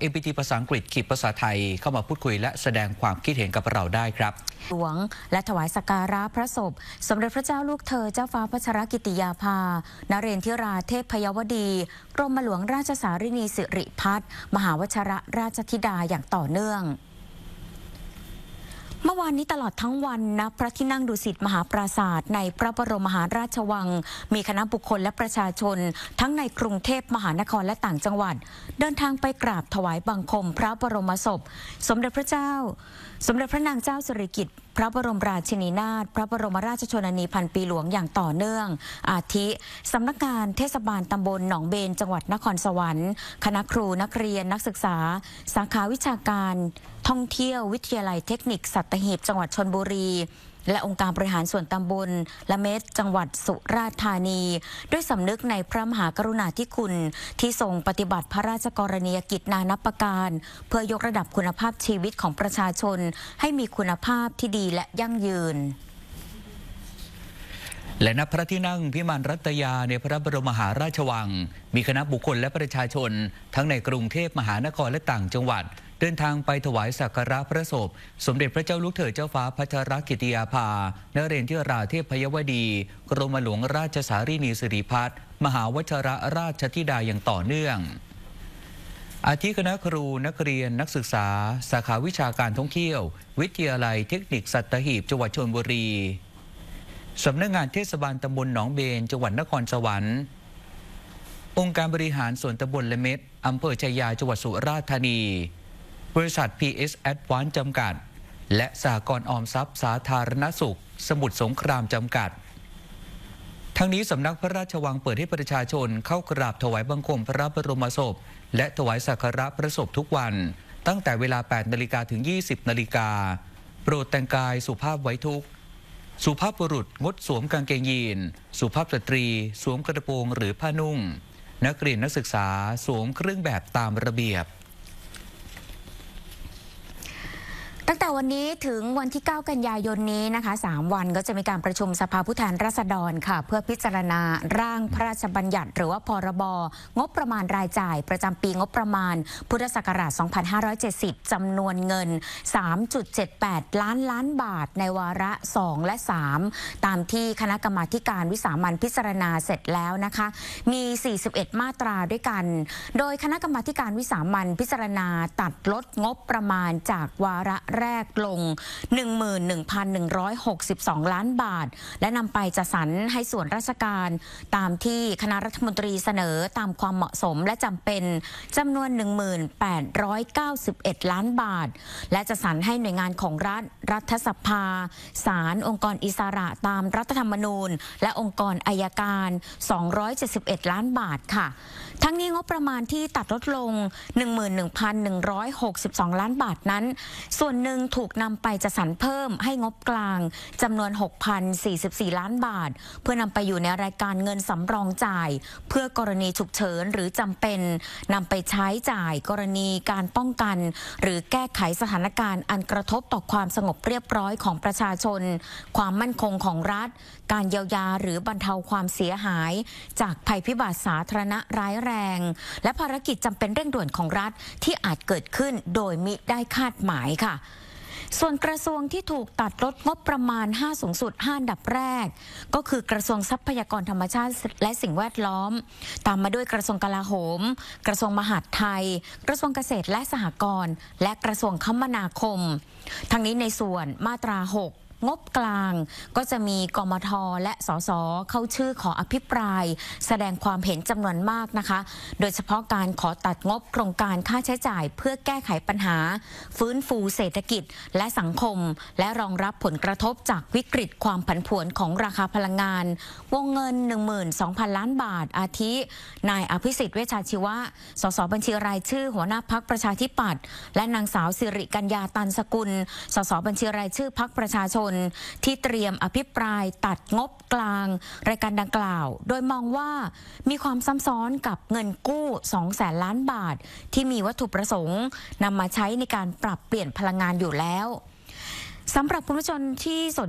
MPT ภาษาอังกฤษขีดภาษาไทยเข้ามาพูดคุยและแสดงความคิดเห็นกับเราได้ครับหลวงและถวายสักการะพระศพสมเด็จพระเจ้าลูกเธอเจ้าฟ้าพัชรกิติยาภานเรนทิราเทพพยวดีกรมหลวงราชสารินีสิริพัฒน์มหาวชรราชธิดาอย่างต่อเนื่องเมื่อวานนี้ตลอดทั้งวันณพระที่นั่งดุสิตมหาปราสาทในพระบรมมหาราชวังมีคณะบุคคลและประชาชนทั้งในกรุงเทพมหานครและต่างจังหวัดเดินทางไปกราบถวายบังคมพระบรมศพสมเด็จพระนางเจ้าสิริกิติ์พระบรมราชินีนาถพระบรมราชชนนีพันปีหลวงอย่างต่อเนื่องอาทิสำนักงานเทศบาลตำบลหนองเบญจังหวัดนครสวรรค์คณะครูนักเรียนนักศึกษาสาขาวิชาการท่องเที่ยววิทยาลัยเทคนิคสัตหีบจังหวัดชลบุรีและองค์การบริหารส่วนตำบลละเม็ดจังหวัดสุราษฎร์ธานีด้วยสำนึกในพระมหากรุณาธิคุณที่ทรงปฏิบัติพระราชกรณียกิจนานับประการเพื่อยกระดับคุณภาพชีวิตของประชาชนให้มีคุณภาพที่ดีและยั่งยืนและณพระที่นั่งพิมานรัตยาในพระบรมมหาราชวังมีคณะบุคคลและประชาชนทั้งในกรุงเทพมหานครและต่างจังหวัดเดินทางไปถวายสักการะพระศพสมเด็จพระเจ้าลูกเธอเจ้าฟ้าพัชรกิติยาภานเรนทิราเทพพยวดีกรมหลวงราชสารินีสิริพัฒน์มหาวชรราชธิดาอย่างต่อเนื่องอาทิคณะครูนักเรียนนักศึกษาสาขาวิชาการท่องเที่ยววิทยาลัยเทคนิคสัตหีบจังหวัดชลบุรีสำนักงานเทศบาลตำบลหนองเบญจังหวัดนครสวรรค์องค์การบริหารส่วนตำบลละเม็ดอำเภอชัยยาจังหวัดสุราษฎร์ธานีบริษัท PS Advance จำกัดและสหกรณ์ออมทรัพย์สาธารณสุขสมุทรสงครามจำกัดทั้งนี้สำนักพระราชวังเปิดให้ประชาชนเข้ากราบถวายบังคมพระบรมศพและถวายสักการะพระศพทุกวันตั้งแต่เวลา 8 นาฬิกาถึง 20 นาฬิกาโปรดแต่งกายสุภาพไว้ทุกข์สุภาพบุรุษงดสวมกางเกงยีนสุภาพสตรีสวมกระโปรงหรือผ้านุ่งนักเรียนนักศึกษาสวมเครื่องแบบตามระเบียบตั้งแต่วันนี้ถึงวันที่ 9 กันยายนนี้นะคะ3วันก็จะมีการประชุมสภาผู้แทนราษฎรค่ะเพื่อพิจารณาร่างพระราชบัญญัติหรือว่าพรบงบประมาณรายจ่ายประจำปีงบประมาณพุทธศักราช 2570 จำนวนเงิน 3.78 ล้านบาทในวาระ 2 และ 3 ตามที่คณะกรรมาการวิสามัญพิจารณาเสร็จแล้วนะคะมี 41 มาตราด้วยกันโดยคณะกรรมาการวิสามัญพิจารณาตัดลดงบประมาณจากวาระแรกลง 11,162 ล้านบาทและนำไปจัดสรรให้ส่วนราชการตามที่คณะรัฐมนตรีเสนอตามความเหมาะสมและจำเป็นจำนวน 1891 ล้านบาทและจัดสรรให้หน่วยงานของรัฐรัฐสภาศาลองค์กรอิสระตามรัฐธรรมนูญและองค์กรอัยการ 271 ล้านบาทค่ะทั้งนี้งบประมาณที่ตัดลดลง 11,162 ล้านบาทนั้นส่วนหนึ่งถูกนำไปจัดสรรเพิ่มให้งบกลางจำนวน 6,044 ล้านบาทเพื่อนำไปอยู่ในรายการเงินสำรองจ่ายเพื่อกรณีฉุกเฉินหรือจำเป็นนำไปใช้จ่ายกรณีการป้องกันหรือแก้ไขสถานการณ์อันกระทบต่อความสงบเรียบร้อยของประชาชนความมั่นคงของรัฐการเยียวยาหรือบรรเทาความเสียหายจากภัยพิบัติสาธารณะร้ายแรงและภารกิจจำเป็นเร่งด่วนของรัฐที่อาจเกิดขึ้นโดยมิได้คาดหมายค่ะส่วนกระทรวงที่ถูกตัดลดงบประมาณ5สูงสุด5อันดับแรกก็คือกระทรวงทรัพยากรธรรมชาติและสิ่งแวดล้อมตามมาด้วยกระทรวงกลาโหมกระทรวงมหาดไทยกระทรวงเกษตรและสหกรณ์และกระทรวงคมนาคมทั้งนี้ในส่วนมาตรา6งบกลางก็จะมีกมท.และสส.เข้าชื่อขออภิปรายแสดงความเห็นจำนวนมากนะคะโดยเฉพาะการขอตัดงบโครงการค่าใช้จ่ายเพื่อแก้ไขปัญหาฟื้นฟูเศรษฐกิจและสังคมและรองรับผลกระทบจากวิกฤตความผันผวนของราคาพลังงานวงเงิน 12,000 ล้านบาทอาทินายอภิสิทธิ์เวชชาชีวะสสบัญชีรายชื่อหัวหน้าพรรคประชาธิปัตย์และนางสาวสิริกัญญาตันสกุลสสบัญชีรายชื่อพรรคประชาชนที่เตรียมอภิปรายตัดงบกลางรายการดังกล่าวโดยมองว่ามีความซ้ำซ้อนกับเงินกู้ 200,000 ล้านบาทที่มีวัตถุประสงค์นำมาใช้ในการปรับเปลี่ยนพลังงานอยู่แล้วสำหรับคุณผู้ชมที่สน